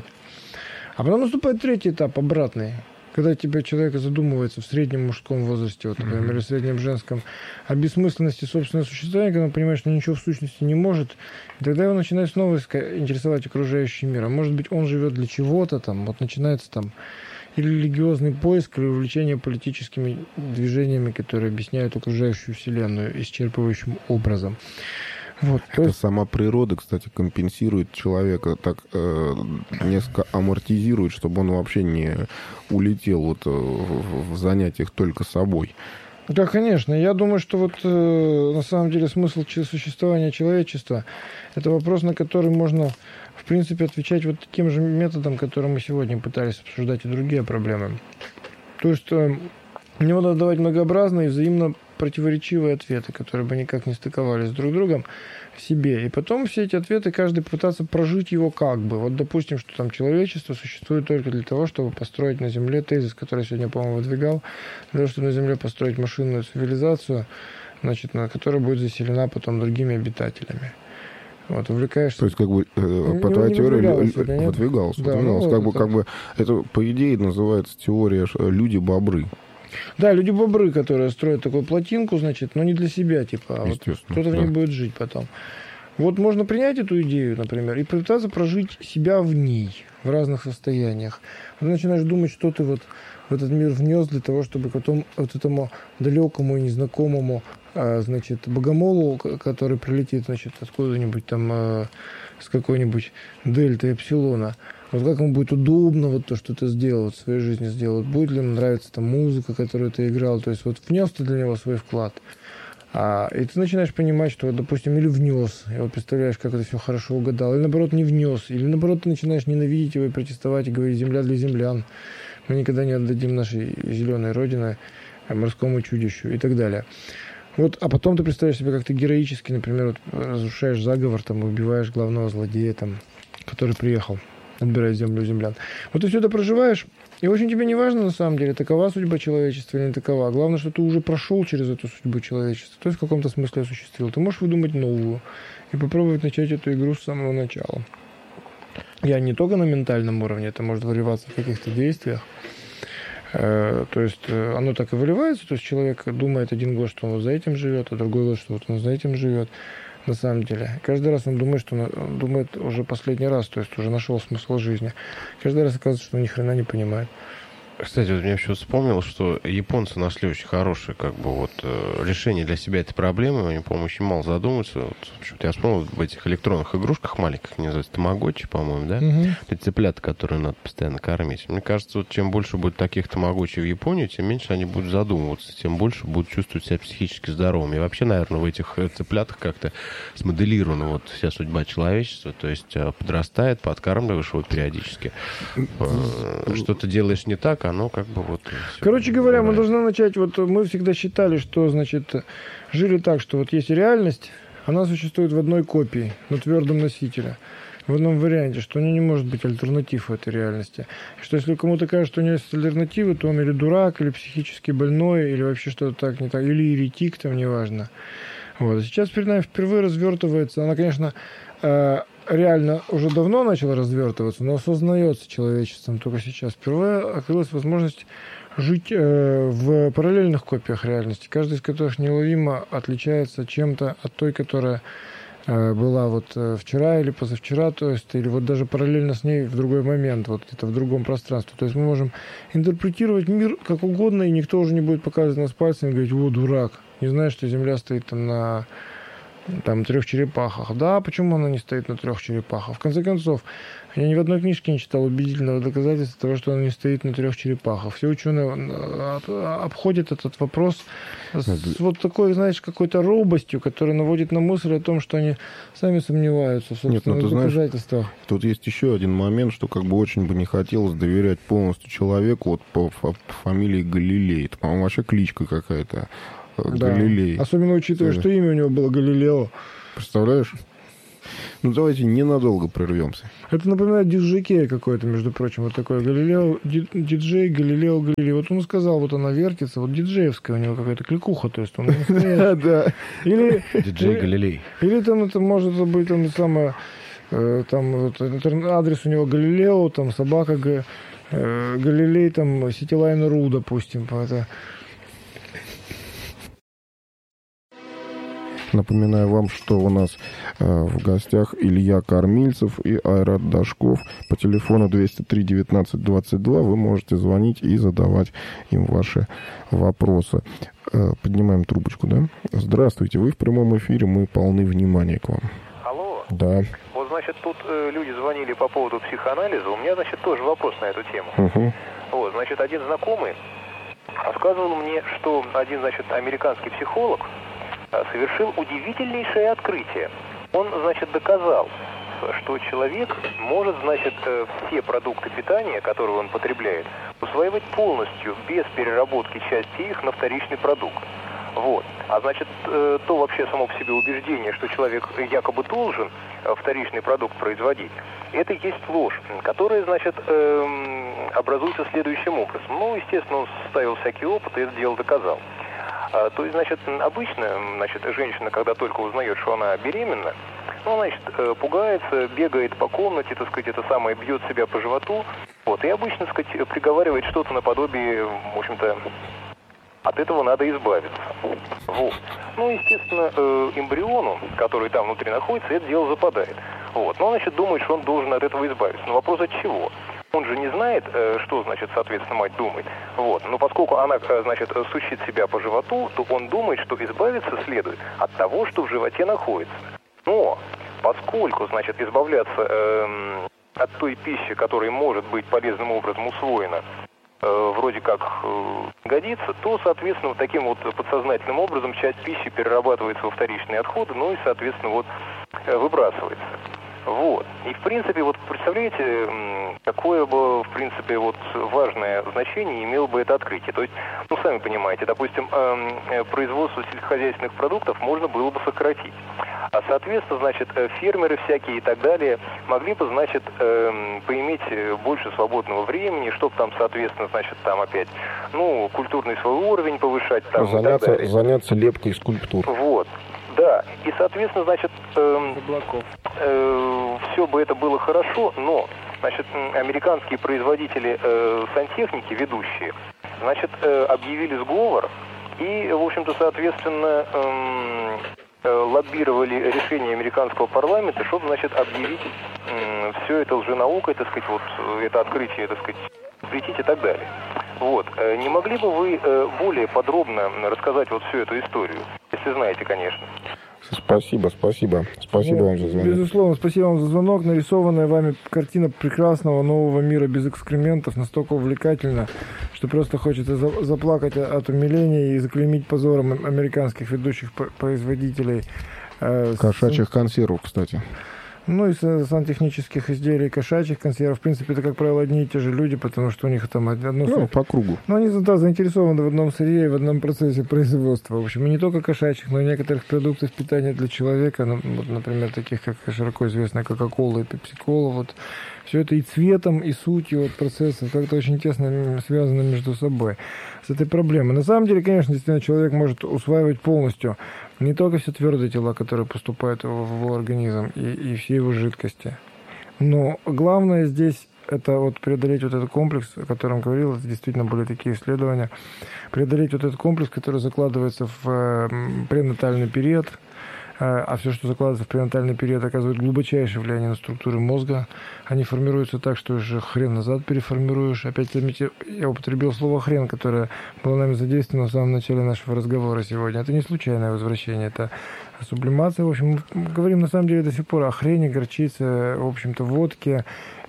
А потом наступает третий этап, обратный. Когда тебе человек задумывается в среднем мужском возрасте, вот, например, или в среднем женском, о бессмысленности собственного существования, когда он понимает, что ничего в сущности не может, и тогда его начинает снова интересовать окружающий мир. А может быть, он живет для чего-то там, вот начинается там или религиозный поиск, или увлечение политическими движениями, которые объясняют окружающую вселенную исчерпывающим образом. Вот, Это есть... сама природа, кстати, компенсирует человека, так э, несколько амортизирует, чтобы он вообще не улетел вот, э, в, в занятиях только собой. Да, конечно. Я думаю, что вот э, на самом деле смысл существования человечества – это вопрос, на который можно, в принципе, отвечать вот таким же методом, которым мы сегодня пытались обсуждать и другие проблемы. То есть э, мне надо давать многообразные, взаимно противоречивые ответы, которые бы никак не стыковались друг с другом в себе. И потом все эти ответы, каждый пытаться прожить его как бы. Вот, допустим, что там человечество существует только для того, чтобы построить на Земле тезис, который я сегодня, по-моему, выдвигал, для того, чтобы на Земле построить машинную цивилизацию, значит, на которая будет заселена потом другими обитателями. Вот, увлекаешься. То есть, как бы, э, по твоей теории, выдвигался, да, выдвигался. Ну, как, бы, как бы, это, по идее, называется теория «люди-бобры». Да, люди-бобры, которые строят такую плотинку, значит, но не для себя, типа, а вот кто-то в ней да. будет жить потом. Вот можно принять эту идею, например, и попытаться прожить себя в ней, в разных состояниях. Ты начинаешь думать, что ты вот в этот мир внес для того, чтобы потом вот этому далекому и незнакомому, значит, богомолу, который прилетит, значит, откуда-нибудь там с какой-нибудь дельты эпсилона, вот как ему будет удобно вот то, что ты сделал, вот в своей жизни сделал, будет ли ему нравиться там музыка, которую ты играл, то есть вот внес ты для него свой вклад. А, и ты начинаешь понимать, что, вот, допустим, или внес, и вот представляешь, как это все хорошо угадал, или наоборот не внес, или наоборот ты начинаешь ненавидеть его и протестовать, и говорить: земля для землян, мы никогда не отдадим нашей зеленой родины морскому чудищу и так далее. Вот, а потом ты представляешь себе, как ты героически, например, вот, разрушаешь заговор, там, убиваешь главного злодея, там, который приехал, отбирая землю у землян. Вот ты все это проживаешь, и очень тебе не важно, на самом деле, такова судьба человечества или не такова. Главное, что ты уже прошел через эту судьбу человечества, то есть в каком-то смысле осуществил. Ты можешь выдумать новую и попробовать начать эту игру с самого начала. Я не только на ментальном уровне, это может выливаться в каких-то действиях. То есть оно так и выливается, то есть человек думает один год, что он вот за этим живет, а другой год, что вот он за этим живет. На самом деле. Каждый раз он думает, что он думает уже последний раз, то есть уже нашел смысл жизни. Каждый раз оказывается, что он ни хрена не понимает. Кстати, вот я еще вспомнил, что японцы нашли очень хорошее как бы вот решение для себя этой проблемы. Они, по-моему, очень мало задумываются. Вот, я вспомнил в этих электронных игрушках маленьких, они называются тамагочи, по-моему, да? Угу. Это цыплята, которые надо постоянно кормить. Мне кажется, вот чем больше будет таких тамагочи в Японии, тем меньше они будут задумываться, тем больше будут чувствовать себя психически здоровыми. И вообще, наверное, в этих цыплятах как-то смоделирована вот вся судьба человечества. То есть подрастает, подкармливаешь его периодически. Что-то делаешь не так, оно как бы вот... Короче говоря, мы должны начать... Вот мы всегда считали, что, значит, жили так, что вот есть реальность, она существует в одной копии, на твердом носителе, в одном варианте, что у нее не может быть альтернатив в этой реальности. Что если кому-то кажется, что у нее есть альтернативы, то он или дурак, или психически больной, или вообще что-то так не так, или еретик, там, неважно. Вот. А сейчас перед нами впервые развертывается, она, конечно... реально уже давно начала развертываться, но осознается человечеством только сейчас. Впервые открылась возможность жить э, в параллельных копиях реальности, каждая из которых неуловимо отличается чем-то от той, которая э, была вот э, вчера или позавчера, то есть, или вот даже параллельно с ней в другой момент, вот это в другом пространстве. То есть мы можем интерпретировать мир как угодно, и никто уже не будет показывать нас пальцем и говорить: «О, дурак, не знаешь, что Земля стоит там на там, трех черепахах. Да, почему она не стоит на трех черепахах? В конце концов, я ни в одной книжке не читал убедительного доказательства того, что она не стоит на трех черепахах. Все ученые обходят этот вопрос с вот такой, знаешь, какой-то робостью, которая наводит на мысль о том, что они сами сомневаются в собственных Нет, ну, доказательствах. Знаешь, тут есть еще один момент, что как бы очень бы не хотелось доверять полностью человеку вот по, по фамилии Галилей. Это, по-моему, вообще кличка какая-то. Да. Галилей. Особенно учитывая, что имя у него было Галилео. Представляешь? Ну, давайте ненадолго прервемся. Это напоминает диджей какой-то, между прочим. Вот такой Галилео, диджей, Галилео, Галилео. Вот он сказал, вот она вертится, вот диджеевская у него какая-то кликуха, то есть он да. Или диджей Галилей. Или там это может быть там самое, там адрес у него Галилео, там собака Галилей, там Ситилайн Ру, допустим, это. Напоминаю вам, что у нас э, в гостях Илья Кормильцев и Айрат Дашков. По телефону двести три девятнадцать двадцать два вы можете звонить и задавать им ваши вопросы. Э, поднимаем трубочку, да? Здравствуйте, вы в прямом эфире, мы полны внимания к вам. Алло. Да. Вот, значит, тут э, люди звонили по поводу психоанализа. У меня, значит, тоже вопрос на эту тему. Угу. Вот, значит, один знакомый рассказывал мне, что один, значит, американский психолог совершил удивительнейшее открытие. Он, значит, доказал, что человек может, значит, все продукты питания, которые он потребляет, усваивать полностью, без переработки части их на вторичный продукт. Вот. А значит, то вообще само по себе убеждение, что человек якобы должен вторичный продукт производить, это есть ложь, которая, значит, образуется следующим образом. Ну, естественно, он ставил всякий опыт и это дело доказал. То есть, значит, обычно, значит, женщина, когда только узнает, что она беременна, ну, значит, пугается, бегает по комнате, так сказать, это самое, бьет себя по животу, вот, и обычно, так сказать, приговаривает что-то наподобие, в общем-то, от этого надо избавиться. Вот. Ну, естественно, эмбриону, который там внутри находится, это дело западает. Вот. Но, значит, думает, что он должен от этого избавиться. Но вопрос от чего? Он же не знает, что, значит, соответственно, мать думает. Вот. Но поскольку она, значит, сучит себя по животу, то он думает, что избавиться следует от того, что в животе находится. Но поскольку, значит, избавляться э, от той пищи, которая может быть полезным образом усвоена, э, вроде как э, годится, то, соответственно, вот таким вот подсознательным образом часть пищи перерабатывается во вторичные отходы, ну и, соответственно, вот э, выбрасывается. Вот. И, в принципе, вот представляете, какое бы, в принципе, вот важное значение имело бы это открытие. То есть, ну, сами понимаете, допустим, производство сельскохозяйственных продуктов можно было бы сократить. А, соответственно, значит, фермеры всякие и так далее могли бы, значит, поиметь больше свободного времени, чтобы там, соответственно, значит, там опять, ну, культурный свой уровень повышать. Там, заняться, и так далее. заняться лепкой скульптур. Вот. Да, и, соответственно, значит, э, э, все бы это было хорошо, но, значит, американские производители э, сантехники, ведущие, значит, э, объявили сговор и, в общем-то, соответственно, э, э, лоббировали решение американского парламента, чтобы, значит, объявить э, все это лженаукой, так сказать, вот это открытие, так сказать, запретить и так далее. Вот. Не могли бы вы более подробно рассказать вот всю эту историю? Если знаете, конечно. Спасибо, спасибо. Спасибо Нет, вам за звонок. Безусловно, спасибо вам за звонок. Нарисованная вами картина прекрасного нового мира без экскрементов настолько увлекательна, что просто хочется за- заплакать от умиления и заклеймить позором американских ведущих производителей. Кошачьих консервов, кстати. Ну и сантехнических изделий, кошачьих консервов. В принципе, это, как правило, одни и те же люди, потому что у них там одно... Ну, по кругу. Ну, они да, заинтересованы в одном сырье и в одном процессе производства. В общем, и не только кошачьих, но и некоторых продуктов питания для человека, ну, вот, например, таких, как широко известная Кока-Кола и Пепси-Кола. Вот. Все это и цветом, и сутью вот, процессов как-то очень тесно связано между собой с этой проблемой. На самом деле, конечно, действительно, человек может усваивать полностью не только все твердые тела, которые поступают в его организм, и, и все его жидкости. Но главное здесь это вот преодолеть вот этот комплекс, о котором говорил, это действительно были такие исследования, преодолеть вот этот комплекс, который закладывается в пренатальный период, а все, что закладывается в пренатальный период, оказывает глубочайшее влияние на структуры мозга. Они формируются так, что уже хрен назад переформируешь. Опять, заметьте, я употребил слово «хрен», которое было нами задействовано в самом начале нашего разговора сегодня. Это не случайное возвращение, это сублимация. В общем, мы говорим на самом деле до сих пор о хрени, горчице, в общем-то, водке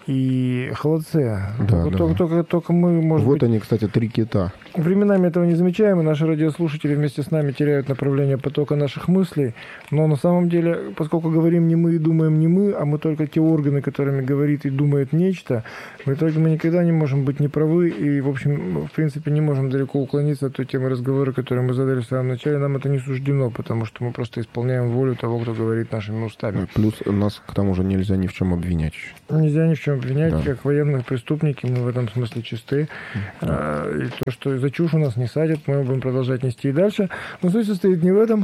и холодце. Да, только, да. Только, только, только мы, может вот быть... они, кстати, три кита. Временами этого не замечаем, и наши радиослушатели вместе с нами теряют направление потока наших мыслей. Но на самом деле, поскольку говорим не мы и думаем не мы, а мы только те органы, которыми говорит и думает нечто, в итоге мы никогда не можем быть неправы и, в общем, в принципе, не можем далеко уклониться от той темы разговора, которую мы задали в самом начале. Нам это не суждено, потому что мы просто исполняем волю того, кто говорит нашими устами. Плюс нас, к тому же, нельзя ни в чем обвинять. Нельзя ни в чем обвинять, да. Как военных преступники, мы в этом смысле чисты. Да. И то, что за чушь у нас не садят, мы будем продолжать нести и дальше. Но суть состоит не в этом,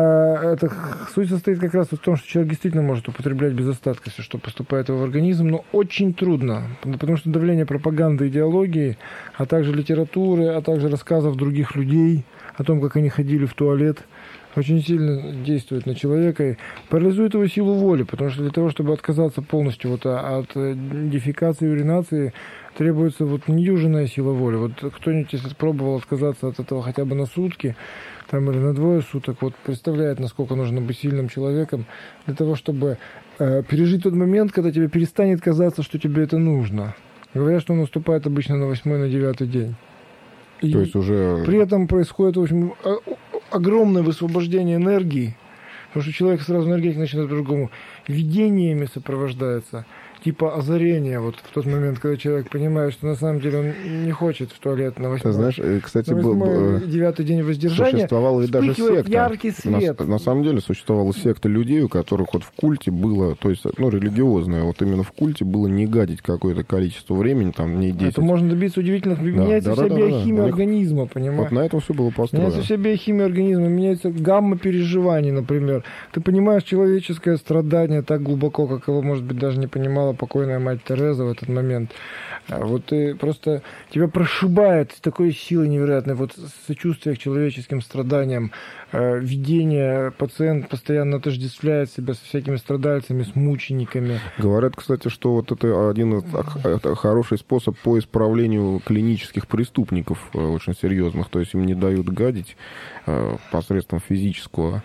а это, суть состоит как раз в том, что человек действительно может употреблять без остатка все, что поступает в его организм, но очень трудно, потому что давление пропаганды, идеологии, а также литературы, а также рассказов других людей о том, как они ходили в туалет, очень сильно действует на человека и парализует его силу воли, потому что для того, чтобы отказаться полностью вот от дефекации и уринации, требуется вот недюжинная сила воли. Вот кто-нибудь, если пробовал отказаться от этого хотя бы на сутки, там, или на двое суток, вот представляет, насколько нужно быть сильным человеком для того, чтобы э, пережить тот момент, когда тебе перестанет казаться, что тебе это нужно. Говорят, что он наступает обычно на восьмой, на девятый день. И То есть уже... При этом происходит, в общем, огромное высвобождение энергии, потому что человек сразу энергетик начинает по-другому. Видениями сопровождается, типа озарения, вот в тот момент, когда человек понимает, что на самом деле он не хочет в туалет на восьмой, Ты знаешь, кстати, на восьмой, девятый день воздержания, существовала и даже секта. Яркий свет. На, на самом деле существовала секта людей, у которых вот в культе было, то есть, ну, религиозное, вот именно в культе было не гадить какое-то количество времени, там, дней десять. Это можно добиться удивительных, меняется да, вся да, биохимия да, да. организма, понимаешь? Вот на этом все было построено. Меняется вся биохимия организма, меняется гамма переживаний, например. Ты понимаешь человеческое страдание так глубоко, как его, может быть, даже не понимала покойная мать Тереза в этот момент. Вот ты просто... Тебя прошибает с такой силой невероятной, вот сочувствие к человеческим страданиям, э, видение, пациент постоянно отождествляет себя со всякими страдальцами, с мучениками. Говорят, кстати, что вот это один из, это хороший способ по исправлению клинических преступников, очень серьезных, то есть им не дают гадить э, посредством физического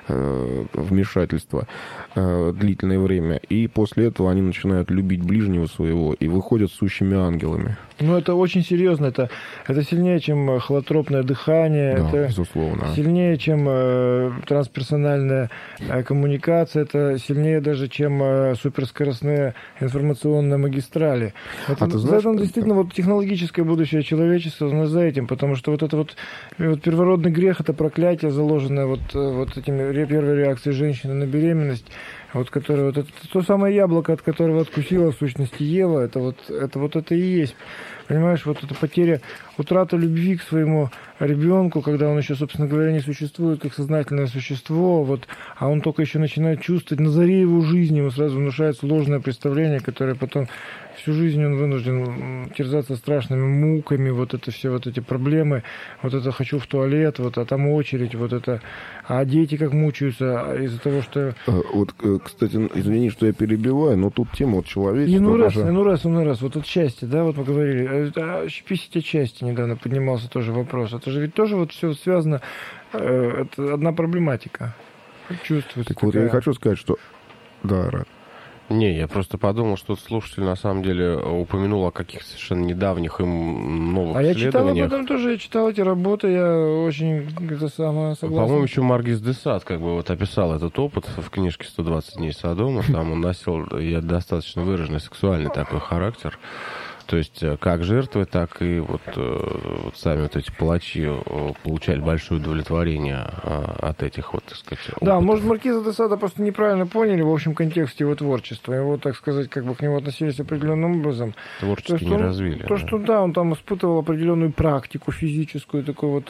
вмешательства э, длительное время, и после этого они начинают любить ближнего своего и выходят сущими ангелами. Ну, это очень серьезно, это, это сильнее, чем холотропное дыхание, Да, это безусловно. сильнее, чем э, трансперсональная э, коммуникация, это сильнее даже, чем э, суперскоростные информационные магистрали. Это, а ты знаешь, это действительно вот технологическое будущее человечества, но за этим, потому что вот это вот, вот первородный грех, это проклятие, заложенное вот, вот этими первой реакцией женщины на беременность, вот, которое, вот это то самое яблоко, от которого откусила в сущности Ева, это вот это, вот это и есть. Понимаешь, вот эта потеря, утрата любви к своему ребенку, когда он еще, собственно говоря, не существует как сознательное существо, вот, а он только еще начинает чувствовать, на заре его жизни ему сразу внушается ложное представление, которое потом всю жизнь он вынужден терзаться страшными муками, вот это все вот эти проблемы, вот это хочу в туалет, вот, а там очередь, вот это, а дети как мучаются из-за того, что... Вот, кстати, извини, что я перебиваю, но тут тема вот человечества... И ну раз, даже... и ну раз, и ну раз, вот от счастья, да, вот мы говорили, о пятидесяти части недавно поднимался тоже вопрос, это же ведь тоже вот все связано, э, это одна проблематика, чувствуется. Так вот, я хочу сказать, что... Да, Рад. Не, я просто подумал, что слушатель на самом деле упомянул о каких-то совершенно недавних им новых а исследованиях. я читал об этом тоже, я читал эти работы, я очень это самое согласен. По-моему, еще Маргиз де Сад как бы вот описал этот опыт в книжке «сто двадцать дней Содома». Там он носил я достаточно выраженный сексуальный такой характер. То есть как жертвы, так и вот, вот сами вот эти палачи получали большое удовлетворение от этих вот, так сказать, опытов. Да, может, Маркиза де Сада просто неправильно поняли в общем контексте его творчества. Его, так сказать, как бы к нему относились определенным образом. Творчески то, не он, развили. То, да. что да, он там испытывал определенную практику физическую, такую вот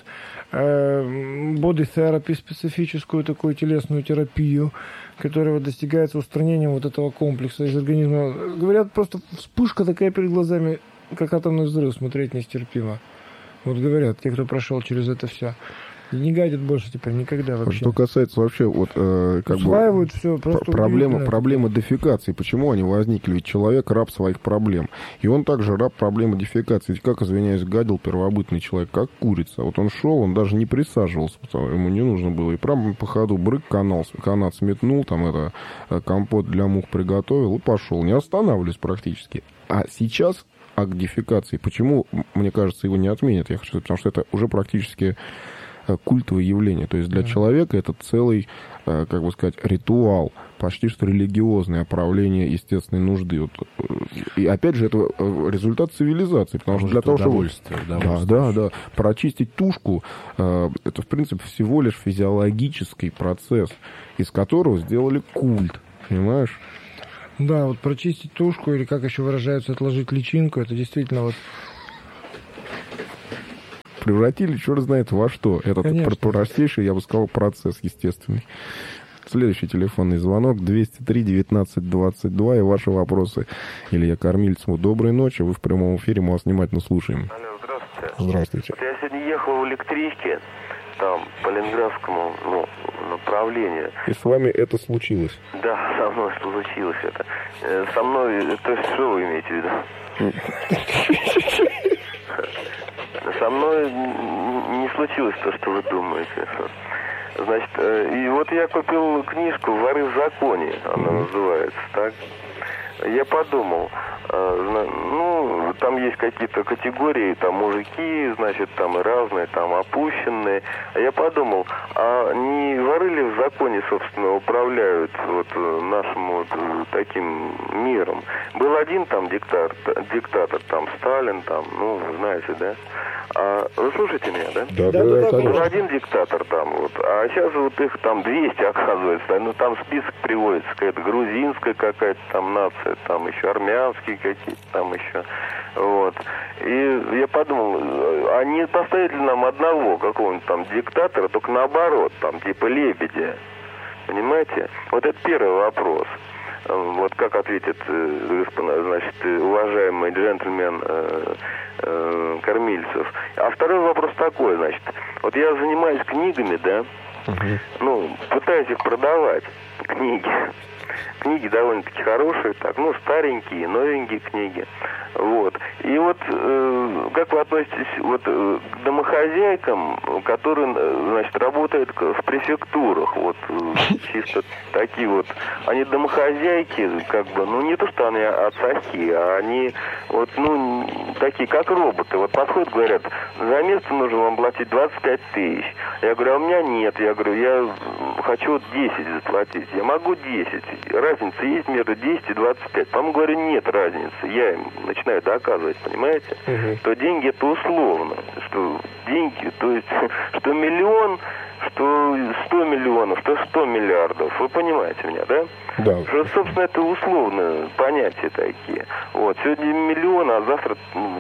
боди-терапию, специфическую такую телесную терапию, которая достигается устранением вот этого комплекса из организма. Говорят, просто вспышка такая перед глазами, как атомный взрыв, смотреть нестерпимо. Вот говорят, те, кто прошел через это все. И не гадят больше теперь никогда вообще. Что касается вообще вот э, как Усваивают бы все, просто проблема, проблема дефекации. Почему они возникли? Ведь человек раб своих проблем. И он также раб проблемы дефекации. Ведь как, извиняюсь, гадил первобытный человек, как курица. Вот он шел, он даже не присаживался, потому ему не нужно было. И прямо по ходу брык, канал, канат сметнул, там это компот для мух приготовил и пошел. Не останавливаясь практически. А сейчас акт дефекации, почему, мне кажется, его не отменят? Я хочу сказать, потому что это уже практически культовое явление. То есть для mm-hmm. человека это целый, как бы сказать, ритуал, почти что религиозное оправление естественной нужды. Вот. И опять же, это результат цивилизации. Потому что для того, чтобы... Да, да, да. Прочистить тушку, это, в принципе, всего лишь физиологический процесс, из которого сделали культ. Понимаешь? Да, вот прочистить тушку, или как еще выражаются, отложить личинку, это действительно вот... Превратили, черт знает во что. Это простейший, я бы сказал, процесс естественный. Следующий телефонный звонок двести три девятнадцать двадцать два и ваши вопросы. Илья Кормильцев. Доброй ночи, вы в прямом эфире, мы вас внимательно слушаем. Алло, здравствуйте. Здравствуйте. Вот я сегодня ехал в электричке, там, по Ленинградскому, ну, направлению. И с вами это случилось? Да, со мной случилось это. Э, со мной, то есть, что вы имеете в виду? Со мной не случилось то, что вы думаете. Значит, и вот я купил книжку «Воры в законе», она называется, так? Я подумал, ну, там есть какие-то категории, там мужики, значит, там и разные, там опущенные. А я подумал, а не воры ли в законе, собственно, управляют вот нашим вот таким миром? Был один там диктатор, диктатор, там Сталин, там, ну, знаете, да? А вы слушаете меня, да? Да, да, да, да. Был один диктатор там, вот, а сейчас вот их там двести, оказывается. Ну, там список приводится, какая-то грузинская какая-то там нация, там еще армянские какие-то, там еще, вот. И я подумал, а не поставить ли нам одного какого-нибудь там диктатора, только наоборот, там, типа Лебедя, понимаете? Вот это первый вопрос. Вот как ответит, значит, уважаемый джентльмен э, э, Кормильцев. А второй вопрос такой, значит, вот я занимаюсь книгами, да, uh-huh. ну, пытаюсь их продавать, книги. Книги довольно-таки хорошие, так, ну, старенькие, новенькие книги. Вот. И вот э, как вы относитесь вот, э, к домохозяйкам, которые, значит, работают в префектурах, вот, э, чисто такие вот, они домохозяйки, как бы, ну, не то, что они отцахи, а они, вот, ну, такие, как роботы. Вот подходят, говорят, за место нужно вам платить двадцать пять тысяч. Я говорю, а у меня нет. Я говорю, я хочу вот десять заплатить. Я могу десять. Разница есть между десять и двадцать пять. По-моему, говорю, нет разницы. Я им начинаю доказывать, понимаете, uh-huh. что деньги это условно. Что деньги, то есть, что миллион, что сто миллионов, что сто миллиардов. Вы понимаете меня, да? Да. Что, собственно, это условно понятия такие. Вот. Сегодня миллион, а завтра ну,